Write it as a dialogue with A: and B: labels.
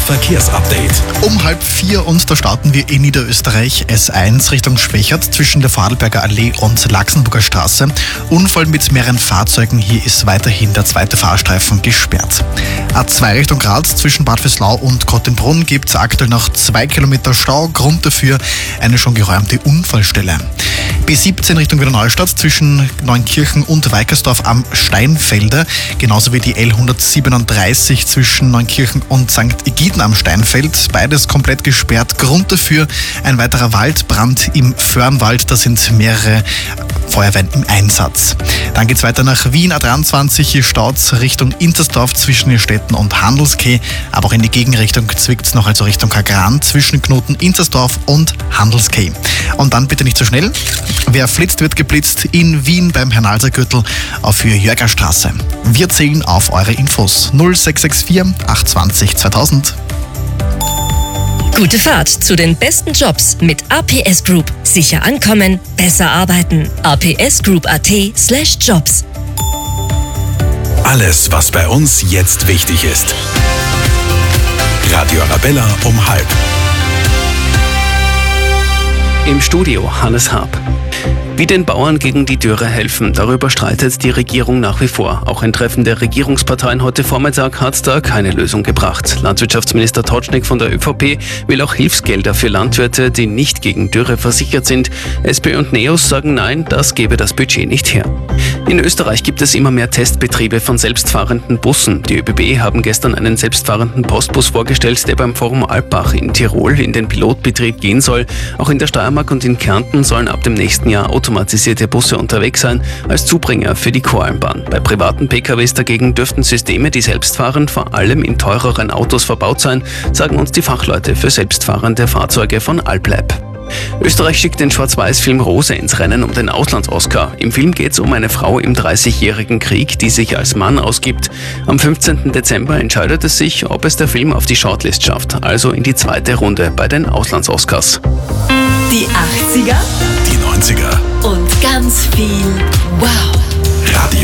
A: Verkehrsupdate.
B: Um 3:30 und da starten wir in Niederösterreich S1 Richtung Schwächert zwischen der Vorarlberger Allee und Laxenburger Straße. Unfall mit mehreren Fahrzeugen, hier ist weiterhin der zweite Fahrstreifen gesperrt. A2 Richtung Graz zwischen Bad Vöslau und Kottenbrunn gibt es aktuell noch 2 Kilometer Stau, Grund dafür eine schon geräumte Unfallstelle. B17 Richtung Wiener Neustadt zwischen Neunkirchen und Weikersdorf am Steinfelder, genauso wie die L137 zwischen Neunkirchen und St. Egiden am Steinfeld, beides komplett gesperrt. Grund dafür ein weiterer Waldbrand im Föhrenwald, da sind mehrere Feuerwehren im Einsatz. Dann geht's weiter nach Wien, A23, hier staut's Richtung Intersdorf zwischen Städten und Handelskeh, aber auch in die Gegenrichtung zwickt's noch, also Richtung Kagran zwischen Knoten Intersdorf und Handelskeh. Und dann bitte nicht so schnell. Wer flitzt, wird geblitzt in Wien beim Hernalser-Gürtel auf Jörgerstraße. Wir zählen auf eure Infos 0664 820 2000.
C: Gute Fahrt zu den besten Jobs mit APS Group. Sicher ankommen, besser arbeiten. apsgroup.at/jobs.
A: Alles, was bei uns jetzt wichtig ist. Radio Arabella um 12:30.
D: Im Studio Hannes Haab. Wie den Bauern gegen die Dürre helfen, darüber streitet die Regierung nach wie vor. Auch ein Treffen der Regierungsparteien heute Vormittag hat da keine Lösung gebracht. Landwirtschaftsminister Totschnig von der ÖVP will auch Hilfsgelder für Landwirte, die nicht gegen Dürre versichert sind. SPÖ und NEOS sagen nein, das gebe das Budget nicht her. In Österreich gibt es immer mehr Testbetriebe von selbstfahrenden Bussen. Die ÖBB haben gestern einen selbstfahrenden Postbus vorgestellt, der beim Forum Alpbach in Tirol in den Pilotbetrieb gehen soll. Auch in der Steiermark und in Kärnten sollen ab dem nächsten Jahr automatisierte Busse unterwegs sein als Zubringer für die Koralmbahn. Bei privaten PKWs dagegen dürften Systeme, die selbstfahrend vor allem in teureren Autos verbaut sein, sagen uns die Fachleute für selbstfahrende Fahrzeuge von Alplab. Österreich schickt den Schwarz-Weiß-Film Rose ins Rennen um den Auslands-Oscar. Im Film geht es um eine Frau im 30-jährigen Krieg, die sich als Mann ausgibt. Am 15. Dezember entscheidet es sich, ob es der Film auf die Shortlist schafft, also in die zweite Runde bei den Auslands-Oscars.
E: Die 80er
A: Die 90er.
E: und ganz viel Wow.
A: Radio